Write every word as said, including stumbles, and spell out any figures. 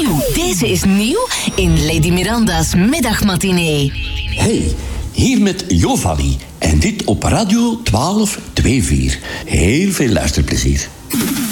nieuw. Deze is nieuw in Lady Miranda's middagmatinee. Hey, hier met Giovanni. En dit op Radio twaalf vijfentwintig. Heel veel luisterplezier.